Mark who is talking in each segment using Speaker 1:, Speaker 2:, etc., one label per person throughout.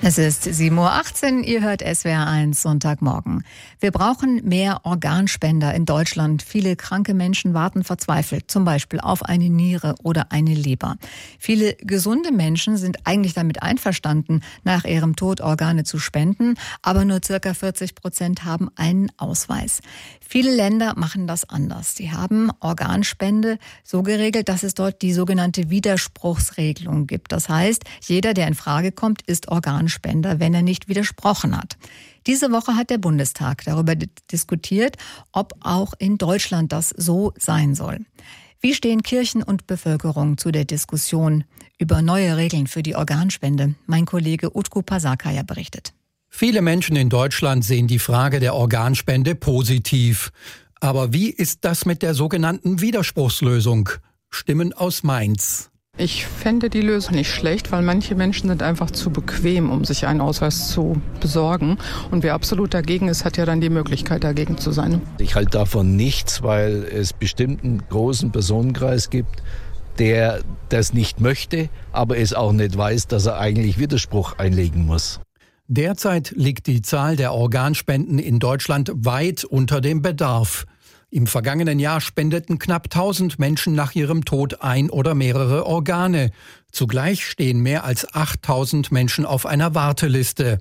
Speaker 1: Es ist 7:18 Uhr, ihr hört SWR1 Sonntagmorgen. Wir brauchen mehr Organspender in Deutschland. Viele kranke Menschen warten verzweifelt, zum Beispiel auf eine Niere oder eine Leber. Viele gesunde Menschen sind eigentlich damit einverstanden, nach ihrem Tod Organe zu spenden, aber nur ca. 40% haben einen Ausweis. Viele Länder machen das anders. Sie haben Organspende so geregelt, dass es dort die sogenannte Widerspruchsregelung gibt. Das heißt, jeder, der in Frage kommt, ist Organspender, wenn er nicht widersprochen hat. Diese Woche hat der Bundestag darüber diskutiert, ob auch in Deutschland das so sein soll. Wie stehen Kirchen und Bevölkerung zu der Diskussion über neue Regeln für die Organspende? Mein Kollege Utku Pasarkaya berichtet.
Speaker 2: Viele Menschen in Deutschland sehen die Frage der Organspende positiv. Aber wie ist das mit der sogenannten Widerspruchslösung? Stimmen aus Mainz.
Speaker 3: Ich fände die Lösung nicht schlecht, weil manche Menschen sind einfach zu bequem, um sich einen Ausweis zu besorgen. Und wer absolut dagegen ist, hat ja dann die Möglichkeit, dagegen zu sein.
Speaker 4: Ich halte davon nichts, weil es bestimmten großen Personenkreis gibt, der das nicht möchte, aber es auch nicht weiß, dass er eigentlich Widerspruch einlegen muss.
Speaker 2: Derzeit liegt die Zahl der Organspenden in Deutschland weit unter dem Bedarf. Im vergangenen Jahr spendeten knapp 1000 Menschen nach ihrem Tod ein oder mehrere Organe. Zugleich stehen mehr als 8000 Menschen auf einer Warteliste.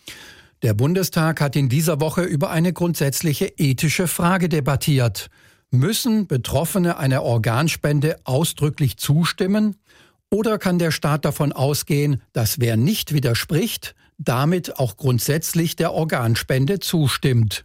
Speaker 2: Der Bundestag hat in dieser Woche über eine grundsätzliche ethische Frage debattiert. Müssen Betroffene einer Organspende ausdrücklich zustimmen? Oder kann der Staat davon ausgehen, dass wer nicht widerspricht, damit auch grundsätzlich der Organspende zustimmt?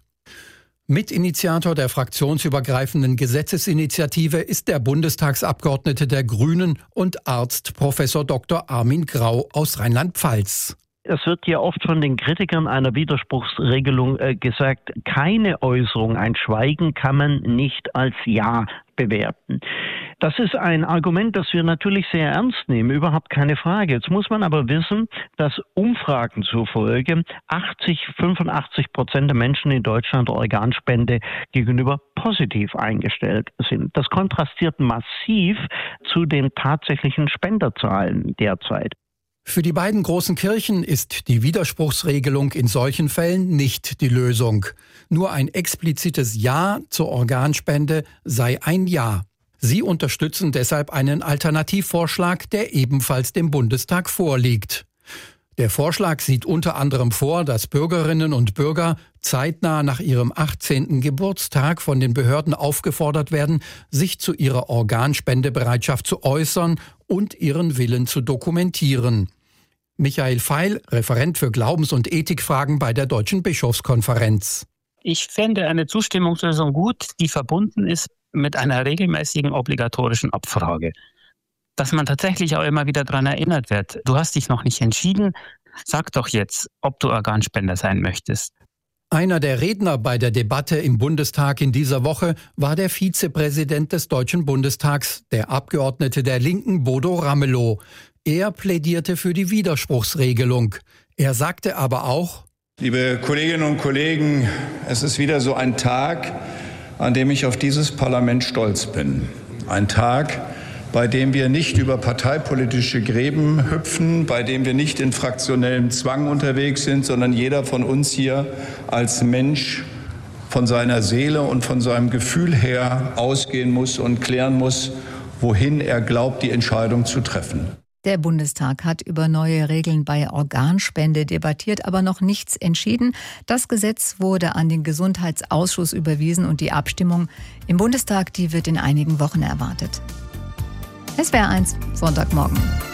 Speaker 2: Mitinitiator der fraktionsübergreifenden Gesetzesinitiative ist der Bundestagsabgeordnete der Grünen und Arzt Prof. Dr. Armin Grau aus Rheinland-Pfalz.
Speaker 5: Es wird ja oft von den Kritikern einer Widerspruchsregelung gesagt, keine Äußerung, ein Schweigen kann man nicht als Ja bewerten. Das ist ein Argument, das wir natürlich sehr ernst nehmen, überhaupt keine Frage. Jetzt muss man aber wissen, dass Umfragen zufolge 85% der Menschen in Deutschland der Organspende gegenüber positiv eingestellt sind. Das kontrastiert massiv zu den tatsächlichen Spenderzahlen derzeit.
Speaker 2: Für die beiden großen Kirchen ist die Widerspruchsregelung in solchen Fällen nicht die Lösung. Nur ein explizites Ja zur Organspende sei ein Ja. Sie unterstützen deshalb einen Alternativvorschlag, der ebenfalls dem Bundestag vorliegt. Der Vorschlag sieht unter anderem vor, dass Bürgerinnen und Bürger zeitnah nach ihrem 18. Geburtstag von den Behörden aufgefordert werden, sich zu ihrer Organspendebereitschaft zu äußern und ihren Willen zu dokumentieren. Michael Feil, Referent für Glaubens- und Ethikfragen bei der Deutschen Bischofskonferenz.
Speaker 6: Ich fände eine Zustimmungslösung gut, die verbunden ist mit einer regelmäßigen obligatorischen Abfrage. Dass man tatsächlich auch immer wieder daran erinnert wird, du hast dich noch nicht entschieden, sag doch jetzt, ob du Organspender sein möchtest.
Speaker 2: Einer der Redner bei der Debatte im Bundestag in dieser Woche war der Vizepräsident des Deutschen Bundestags, der Abgeordnete der Linken Bodo Ramelow. Er plädierte für die Widerspruchsregelung. Er sagte aber auch:
Speaker 7: Liebe Kolleginnen und Kollegen, es ist wieder so ein Tag, an dem ich auf dieses Parlament stolz bin. Ein Tag, bei dem wir nicht über parteipolitische Gräben hüpfen, bei dem wir nicht in fraktionellem Zwang unterwegs sind, sondern jeder von uns hier als Mensch von seiner Seele und von seinem Gefühl her ausgehen muss und klären muss, wohin er glaubt, die Entscheidung zu treffen.
Speaker 1: Der Bundestag hat über neue Regeln bei Organspende debattiert, aber noch nichts entschieden. Das Gesetz wurde an den Gesundheitsausschuss überwiesen und die Abstimmung im Bundestag, die wird in einigen Wochen erwartet. SWR1 Sonntagmorgen.